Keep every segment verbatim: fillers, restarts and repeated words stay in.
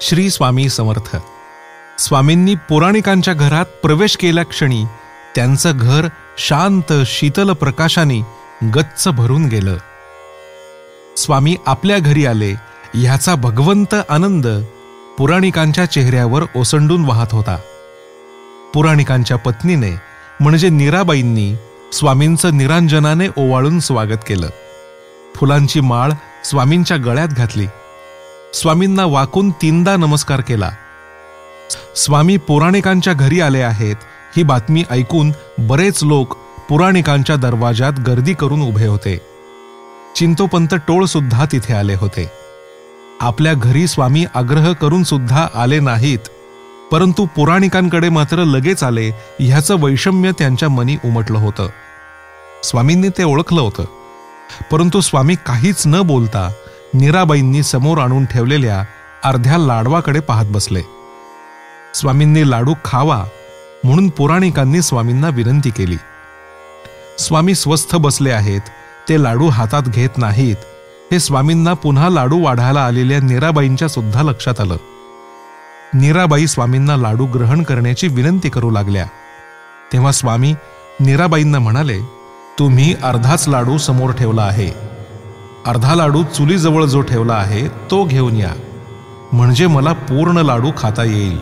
श्री स्वामी समर्थ. स्वामींनी पुराणिकांच्या घरात प्रवेश केल्या क्षणी त्यांचं घर शांत शीतल प्रकाशाने गच्च भरून गेलं. स्वामी आपल्या घरी आले ह्याचा भगवंत आनंद पुराणिकांच्या चेहऱ्यावर ओसंडून वाहत होता. पुराणिकांच्या पत्नीने म्हणजे नीराबाईंनी स्वामींचं निरांजनाने ओवाळून स्वागत केलं. फुलांची माळ स्वामींच्या गळ्यात घातली. स्वामींना वाकून तीनदा नमस्कार केला. स्वामी पुराणिकांच्या घरी आले आहेत ही बातमी ऐकून बरेच लोक पुराणिकांच्या दरवाजात गर्दी करून उभे होते. चिंतोपंत टोळ सुद्धा तिथे आले होते. आपल्या घरी स्वामी आग्रह करून सुद्धा आले नाहीत, परंतु पुराणिकांकडे मात्र लगेच आले ह्याचं वैषम्य त्यांच्या मनी उमटलं होतं. स्वामींनी ते ओळखलं होतं, परंतु स्वामी काहीच न बोलता नीराबाईंनी समोर आणून ठेवलेल्या अर्ध्या लाडवाकडे पाहत बसले. स्वामींनी लाडू खावा म्हणून पुराणिकांनी स्वामींना विनंती केली. स्वामी स्वस्थ बसले आहेत, ते लाडू हातात घेत नाहीत हे स्वामींना पुन्हा लाडू वाढायला आलेल्या नीराबाईंच्या सुद्धा लक्षात आलं. नीराबाई स्वामींना लाडू ग्रहण करण्याची विनंती करू लागल्या. तेव्हा स्वामी नीराबाईंना म्हणाले, तुम्ही अर्धाच लाडू समोर ठेवला आहे, अर्धा लाडू चुलीजवळ जो ठेवला आहे तो घेऊन या, म्हणजे मला पूर्ण लाडू खाता येईल.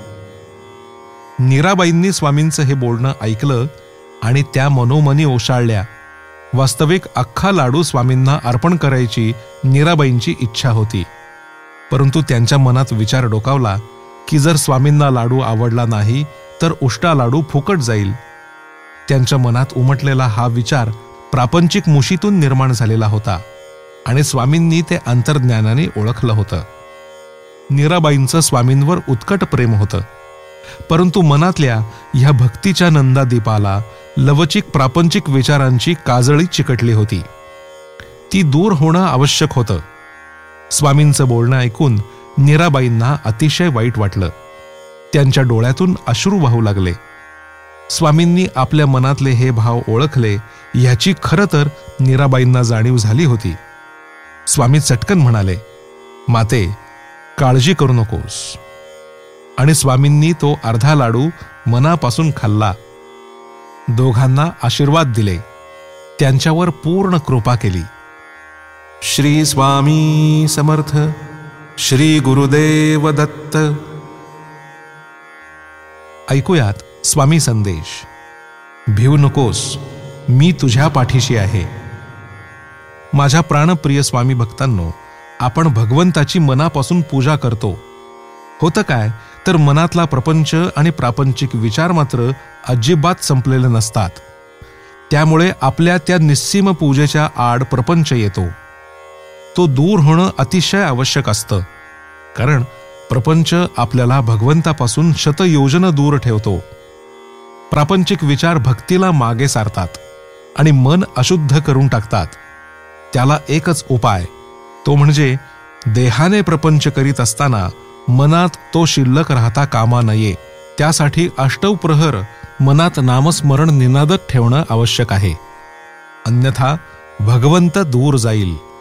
नीराबाईंनी स्वामींचं हे बोलणं ऐकलं आणि त्या मनोमनी ओशाळल्या. वास्तविक अख्खा लाडू स्वामींना अर्पण करायची नीराबाईंची इच्छा होती, परंतु त्यांच्या मनात विचार डोकावला की जर स्वामींना लाडू आवडला नाही तर उष्टा लाडू फुकट जाईल. त्यांच्या मनात उमटलेला हा विचार प्रापंचिक मुशीतून निर्माण झालेला होता आणि स्वामींनी ते अंतर्ज्ञानाने ओळखलं होतं. नीराबाईंचं स्वामींवर उत्कट प्रेम होतं, परंतु मनातल्या ह्या भक्तीच्या नंदादीपाला लवचिक प्रापंचिक विचारांची काजळी चिकटली होती. ती दूर होणं आवश्यक होतं. स्वामींचं बोलणं ऐकून नीराबाईंना अतिशय वाईट वाटलं. त्यांच्या डोळ्यातून अश्रू वाहू लागले. स्वामींनी आपल्या मनातले हे भाव ओळखले ह्याची खरं तर नीराबाईंना जाणीव झाली होती. स्वामी चटकन म्हणाले, माते, काळजी करू नकोस. आणि स्वामींनी तो अर्धा लाडू मनापासून खाल्ला. दोघांना आशीर्वाद दिले, त्यांच्यावर पूर्ण कृपा केली. श्री स्वामी समर्थ. श्री गुरुदेव दत्त. ऐकूयात स्वामी संदेश. भिवू नकोस, मी तुझ्या पाठीशी आहे. माझ्या प्राणप्रिय स्वामी भक्तांनो, आपण भगवंताची मनापासून पूजा करतो. होतं काय तर मनातला प्रपंच आणि प्रापंचिक विचार मात्र अजिबात संपलेले नसतात. त्यामुळे आपल्या त्या निस्सीम पूजेच्या आड प्रपंच येतो. तो दूर होणं अतिशय आवश्यक असतं, कारण प्रपंच आपल्याला भगवंतापासून शतयोजन दूर ठेवतो. प्रापंचिक विचार भक्तीला मागे सारतात आणि मन अशुद्ध करून टाकतात. त्याला एकच उपाय, तो म्हणजे देहाने प्रपंच करीत असताना मनात तो शिल्लक राहता कामा नये. त्यासाठी अष्टौ प्रहर मनात नामस्मरण निनादत ठेवणं आवश्यक आहे, अन्यथा भगवंत दूर जाईल.